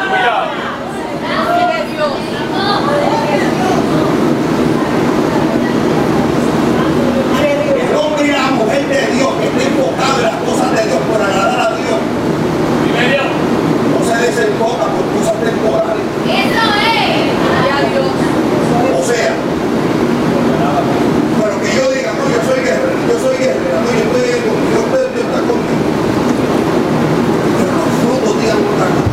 El hombre y la mujer de Dios que está enfocado en las cosas de Dios por agradar a Dios no se desenfoca por cosas temporales. O sea, pero que yo diga, no, yo soy guerrero, no, yo estoy conmigo, Dios está conmigo. Pero los frutos digan otra cosa.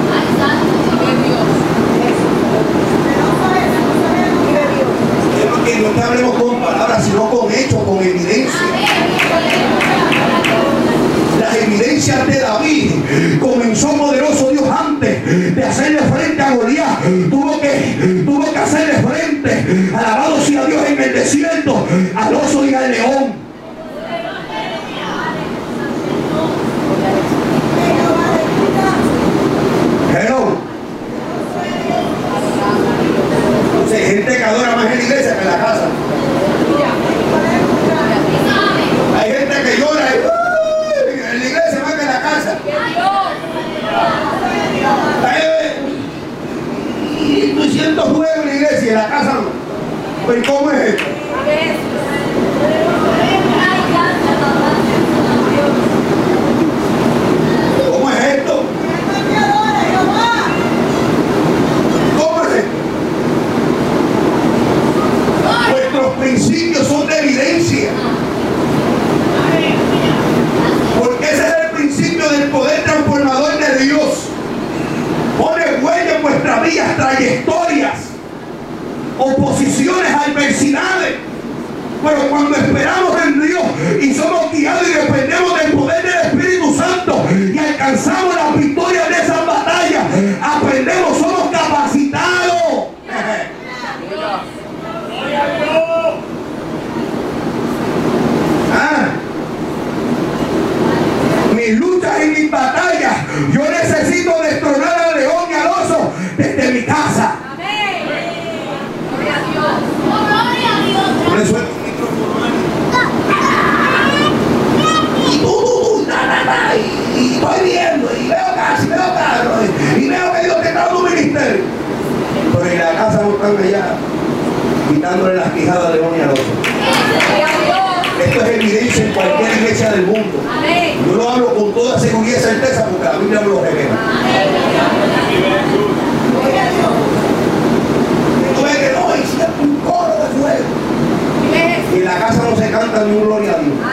Que no te hablemos con palabras, sino con hechos, con evidencia. Las evidencias de David comenzó poderoso Dios antes de hacerle frente a Goliat. Tuvo que hacerle frente, alabado sea Dios, en el desierto, al oso y al león. Hello. Entonces, gente que adora más en la iglesia que en la casa. Hay gente que llora en la iglesia más que en la casa. Y estoy siendo fuego en la iglesia y en la casa no. Pues ¿cómo es esto? ¿Cómo es esto? ¿Cómo es esto? Nuestros principios son de evidencia. Porque ese es el principio del poder transformador de Dios. Pone huella en vuestras vidas, trayectorias, oposiciones, adversidades. Pero cuando esperamos en Dios y somos guiados y dependemos del poder del Espíritu Santo y alcanzamos las victorias de esas batallas, aprendemos, somos capacitados. Mis luchas y mis batallas, yo necesito destronar al león y al oso desde mi casa. Por eso es un micrófono. Y estoy viendo, y veo carros, y veo que Dios te está dando un ministerio. Pero en la casa no están allá, quitándole las quijadas al león y al oso. Esto es evidencia en cualquier iglesia del mundo. Yo lo hablo con toda seguridad y certeza porque la Biblia me lo revela. Tú ves que no, hiciste un coro de fuego. Y en la casa no se canta ni un gloria a Dios.